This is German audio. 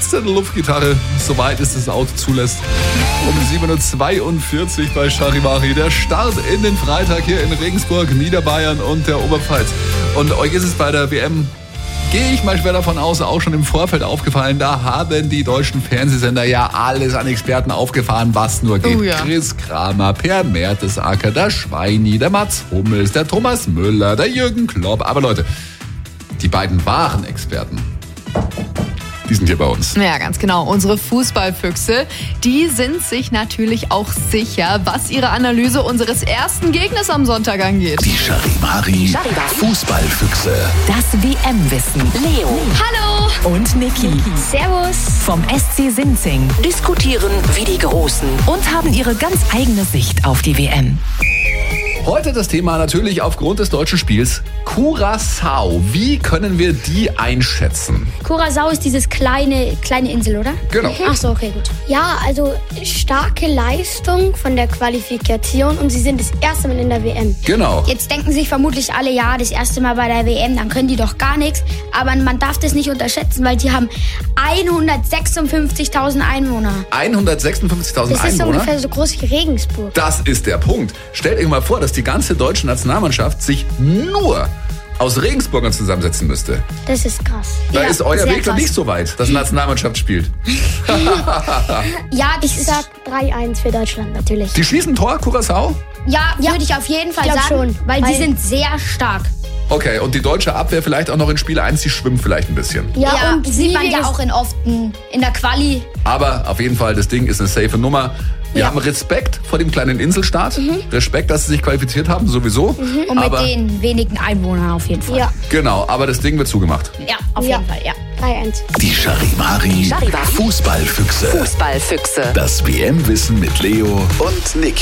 der Luftgitarre, soweit es das Auto zulässt. Um 7.42 Uhr bei Charivari. Der Start in den Freitag hier in Regensburg, Niederbayern und der Oberpfalz. Und euch ist es bei der WM, gehe ich mal schwer davon aus, auch schon im Vorfeld aufgefallen, da haben die deutschen Fernsehsender ja alles an Experten aufgefahren, was nur geht. Oh ja. Chris Kramer, Per Mertesacker, der Schweini, der Mats Hummels, der Thomas Müller, der Jürgen Klopp. Aber Leute, die beiden wahren Experten, die sind hier bei uns. Ja, ganz genau. Unsere Fußballfüchse, die sind sich natürlich auch sicher, was ihre Analyse unseres ersten Gegners am Sonntag angeht. Die Charivari Fußballfüchse. Das WM-Wissen. Leo. Hallo. Und Niki. Servus. Vom SC Sinzing. Diskutieren wie die Großen. Und haben ihre ganz eigene Sicht auf die WM. Heute das Thema natürlich aufgrund des deutschen Spiels Curaçao. Wie können wir die einschätzen? Curaçao ist dieses kleine Insel, oder? Genau. Ach so, okay, gut. Ja, also starke Leistung von der Qualifikation und sie sind das erste Mal in der WM. Genau. Jetzt denken sich vermutlich alle, ja, das erste Mal bei der WM, dann können die doch gar nichts. Aber man darf das nicht unterschätzen, weil die haben 156.000 Einwohner. 156.000 Das ist Einwohner. ungefähr so groß wie Regensburg. Das ist der Punkt. Stellt euch mal vor, dass die ganze deutsche Nationalmannschaft sich nur aus Regensburgern zusammensetzen müsste. Das ist krass. Da Ja, ist euer sehr Weg doch krass. nicht so weit, dass Nationalmannschaft spielt. Ja, Ich sag 3-1 für Deutschland natürlich. Die schießen Tor, Curaçao? ja, würde ich auf jeden Fall Ich glaub sagen, schon, weil die weil- sind sehr stark. Okay, und die deutsche Abwehr vielleicht auch noch in Spiel 1, die schwimmt vielleicht ein bisschen. Ja, und sieht man wie wir ja auch in der Quali. Aber auf jeden Fall, das Ding ist eine safe Nummer. Wir haben Respekt vor dem kleinen Inselstaat. Respekt, dass sie sich qualifiziert haben, sowieso. Und mit Aber den wenigen Einwohnern auf jeden Fall. Ja, genau, aber das Ding wird zugemacht. Ja, auf Ja. jeden Fall, ja. 3-1. Die Charivari Fußballfüchse. Fußballfüchse. Das WM-Wissen mit Leo und Niki.